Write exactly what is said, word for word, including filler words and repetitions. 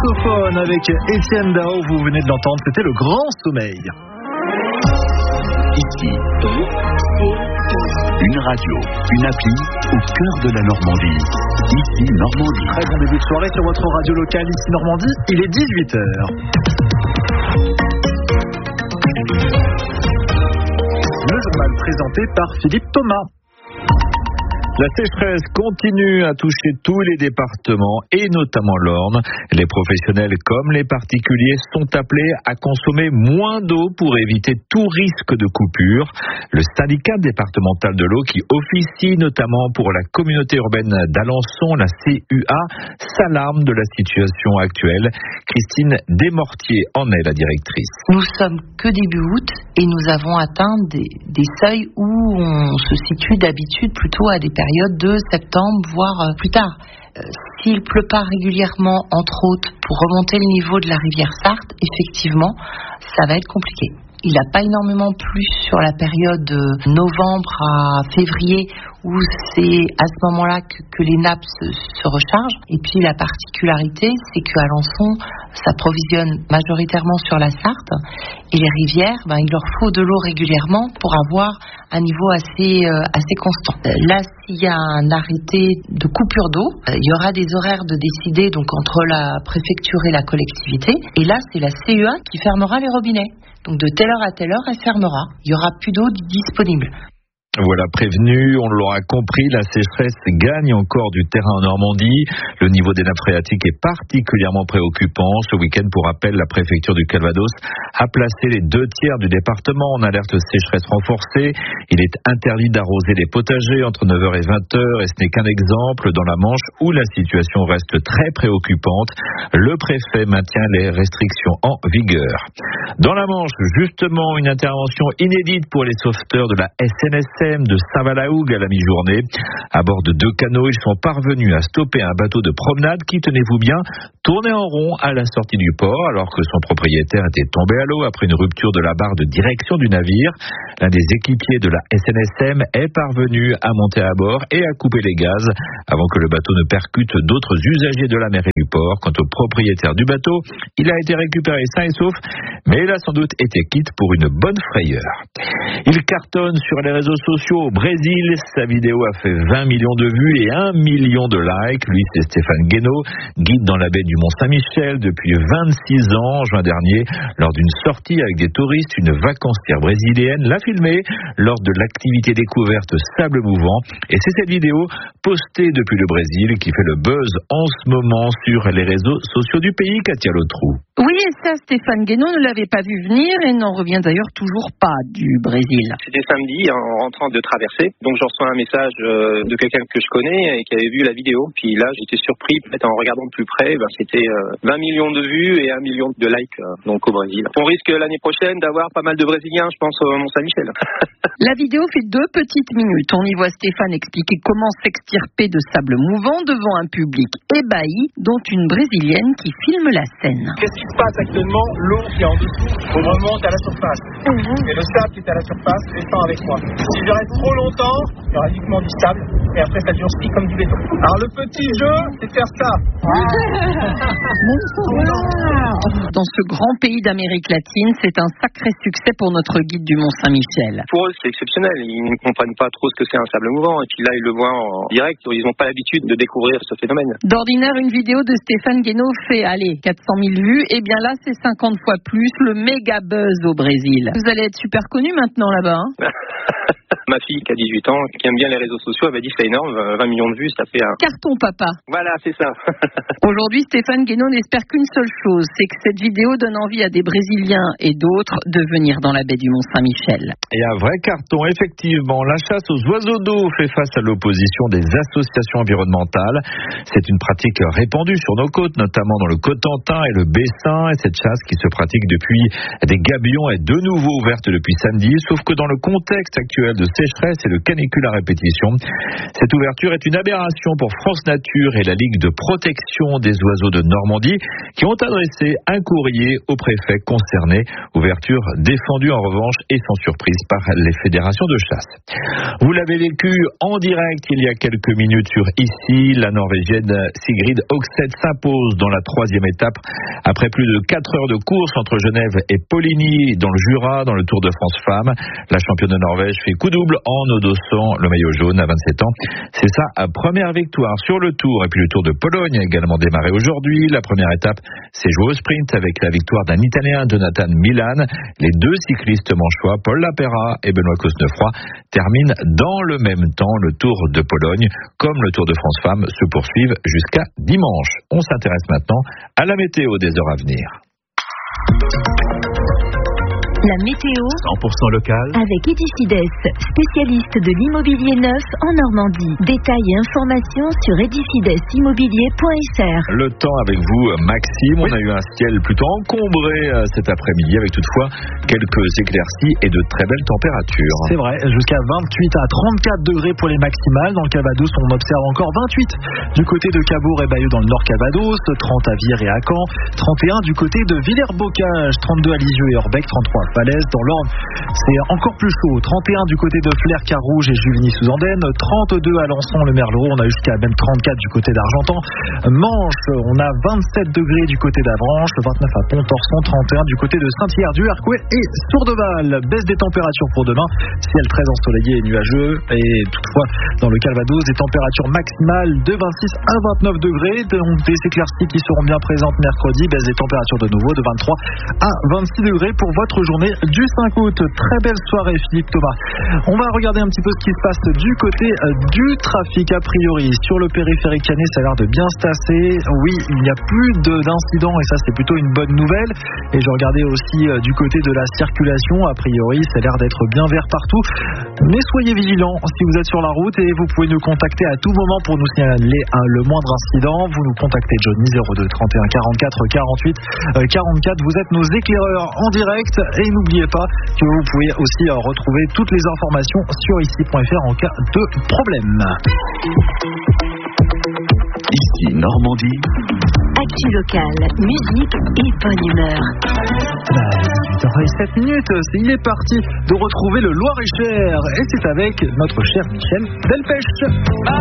saxophone avec Étienne Dao, vous venez de l'entendre, c'était Le Grand Sommeil. Ici, une radio, une appli au cœur de la Normandie. Ici Normandie. Très bon début de soirée sur votre radio locale Ici Normandie, il est dix-huit heures. Le journal présenté par Philippe Thomas. La sécheresse continue à toucher tous les départements et notamment l'Orne. Les professionnels comme les particuliers sont appelés à consommer moins d'eau pour éviter tout risque de coupure. Le syndicat départemental de l'eau qui officie notamment pour la communauté urbaine d'Alençon, la C U A, s'alarme de la situation actuelle. Christine Desmortiers en est la directrice. Nous sommes que début août et nous avons atteint des, des seuils où on se situe d'habitude plutôt à des périodes de septembre, voire plus tard. Euh, s'il pleut pas régulièrement, entre autres, pour remonter le niveau de la rivière Sarthe, effectivement, ça va être compliqué. Il n'a pas énormément plu sur la période de novembre à février où c'est à ce moment-là que, que les nappes se, se rechargent. Et puis la particularité, c'est qu'à Alençon, s'approvisionne majoritairement sur la Sarthe et les rivières, ben, il leur faut de l'eau régulièrement pour avoir un niveau assez, euh, assez constant. Là, s'il y a un arrêté de coupure d'eau, il y aura des horaires de décider donc entre la préfecture et la collectivité. Et là, c'est la C U A qui fermera les robinets. Donc de telle heure à telle heure, elle fermera. Il n'y aura plus d'eau disponible. Voilà, prévenu, on l'aura compris, la sécheresse gagne encore du terrain en Normandie. Le niveau des nappes phréatiques est particulièrement préoccupant. Ce week-end, pour rappel, la préfecture du Calvados a placé les deux tiers du département en alerte sécheresse renforcée. Il est interdit d'arroser les potagers entre neuf heures et vingt heures et ce n'est qu'un exemple dans la Manche où la situation reste très préoccupante. Le préfet maintient les restrictions en vigueur. Dans la Manche, justement, une intervention inédite pour les sauveteurs de la S N S M de Saint-Valahougue à la mi-journée. À bord de deux canots, ils sont parvenus à stopper un bateau de promenade qui, tenez-vous bien, tournait en rond à la sortie du port alors que son propriétaire était tombé à l'eau après une rupture de la barre de direction du navire. L'un des équipiers de la S N S M est parvenu à monter à bord et à couper les gaz avant que le bateau ne percute d'autres usagers de la mer et du port. Quant au propriétaire du bateau, il a été récupéré sain et sauf, mais il a sans doute été quitte pour une bonne frayeur. Il cartonne sur les réseaux sociaux au Brésil. Sa vidéo a fait vingt millions de vues et un million de likes. Lui, c'est Stéphane Guénaud, guide dans la baie du Mont-Saint-Michel depuis vingt-six ans. En juin dernier, lors d'une sortie avec des touristes, une vacancière brésilienne l'a filmé lors de l'activité découverte Sable Mouvant. Et c'est cette vidéo postée depuis le Brésil qui fait le buzz en ce moment sur les réseaux sociaux du pays. Katia Lotrou. Oui, et ça, Stéphane Guénaud ne l'avait pas vu venir et n'en revient d'ailleurs toujours pas du Brésil. C'était samedi, en rentrant de traversée. Donc, je reçois un message de quelqu'un que je connais et qui avait vu la vidéo. Puis là, j'étais surpris. En regardant de plus près, ben, c'était vingt millions de vues et un million de likes donc au Brésil. On risque l'année prochaine d'avoir pas mal de Brésiliens, je pense, au Mont-Saint-Michel. La vidéo fait deux petites minutes. On y voit Stéphane expliquer comment s'extirper de sable mouvant devant un public ébahi, dont une Brésilienne qui filme la scène. Qu'est-ce qui se passe actuellement? L'eau qui est en dessous remonte à la surface. Et le sable qui est à la surface descend avec moi. Si je reste trop longtemps, il y aura uniquement du sable et après ça durcit comme du béton. Alors le petit jeu, c'est de faire ça. Dans ce grand pays d'Amérique latine, c'est un sacré succès pour notre guide du Mont-Saint-Michel. Pour eux, c'est exceptionnel. Ils ne comprennent pas trop ce que c'est un sable mouvant. Et puis là, ils le voient en direct. Ils n'ont pas l'habitude de découvrir ce phénomène. D'ordinaire, une vidéo de Stéphane Guénaud fait, allez, quatre cent mille vues. Et bien là, c'est cinquante fois plus. Le méga buzz au Brésil. Vous allez être super connu maintenant là-bas. Hein. Ma fille qui a dix-huit ans, qui aime bien les réseaux sociaux, elle m'a dit c'est énorme, vingt millions de vues, ça fait un... Carton papa. Voilà, c'est ça. Aujourd'hui, Stéphane Guénaud n'espère qu'une seule chose, c'est que cette vidéo donne envie à des Brésiliens et d'autres de venir dans la baie du Mont-Saint-Michel. Et un vrai carton, effectivement. La chasse aux oiseaux d'eau fait face à l'opposition des associations environnementales. C'est une pratique répandue sur nos côtes, notamment dans le Cotentin et le Bessin. Et cette chasse qui se pratique depuis des gabions est de nouveau ouverte depuis samedi, sauf que dans le contexte actuel de sécheresse et de canicule à répétition, cette ouverture est une aberration pour France Nature et la Ligue de protection des oiseaux de Normandie qui ont adressé un courrier au préfet concerné. Ouverture défendue en revanche et sans surprise par les fédérations de chasse. Vous l'avez vécu en direct il y a quelques minutes sur Ici. La Norvégienne Sigrid Høgseth s'impose dans la troisième étape après plus de quatre heures de course entre Genève et Poligny dans le Jura, dans le Tour de France Femmes. La championne de Norvège fait coup double en endossant le maillot jaune à vingt-sept ans. C'est sa première victoire sur le Tour. Et puis le Tour de Pologne a également démarré aujourd'hui. La première étape s'est jouée au sprint avec la victoire d'un Italien, Jonathan Milan. Les deux cyclistes manchois, Paul Lapera et Benoît Cosnefroy, terminent dans le même temps le Tour de Pologne. Comme le Tour de France Femmes se poursuivent jusqu'à dimanche. On s'intéresse maintenant à la météo des heures à venir. La météo cent pour cent local avec Edifides, spécialiste de l'immobilier neuf en Normandie. Détails et informations sur edifides immobilier point f r. Le temps avec vous, Maxime. On a eu un ciel plutôt encombré cet après-midi avec toutefois quelques éclaircies et de très belles températures. C'est vrai, jusqu'à vingt-huit à trente-quatre degrés pour les maximales. Dans le Calvados, on observe encore vingt-huit du côté de Cabourg et Bayeux dans le Nord Calvados, trente à Vire et à Caen, trente et un du côté de Villers-Bocage, trente-deux à Lisieux et Orbec, trente-trois à Falaise. Dans l'Orne, c'est encore plus chaud, trente et un du côté de Flers, Carouge et Juvigny-sous-Andenne, trente-deux à Lançon, le Merleau, on a jusqu'à même trente-quatre du côté d'Argentan. Manche, on a vingt-sept degrés du côté d'Avranches, vingt-neuf à Pont-Orson, trente et un du côté de Saint-Hilaire du Harcouët et Sourdeval. Baisse des températures pour demain, ciel très ensoleillé et nuageux, et toutefois dans le Calvados, des températures maximales de vingt-six à vingt-neuf degrés, donc des éclaircies qui seront bien présentes mercredi, baisse des températures de nouveau de vingt-trois à vingt-six degrés pour votre journée du cinq août. Très belle soirée, Philippe Thomas. On va regarder un petit peu ce qui se passe du côté du trafic. A priori, sur le périphérique canet, ça a l'air de bien se tasser. Oui, il n'y a plus d'incidents et ça, c'est plutôt une bonne nouvelle. Et je regardais aussi du côté de la circulation. A priori, ça a l'air d'être bien vert partout. Mais soyez vigilants si vous êtes sur la route et vous pouvez nous contacter à tout moment pour nous signaler un, le moindre incident. Vous nous contactez Johnny zéro deux trente et un quarante-quatre quarante-huit quarante-quatre. Vous êtes nos éclaireurs en direct et n'oubliez pas que vous pouvez aussi retrouver toutes les informations sur ici point f r en cas de problème. Ici Normandie. Actu locale, musique et bonne humeur. dix-huit heures sept minutes, il est parti de retrouver le Loir-et-Cher et c'est avec notre cher Michel Delpech.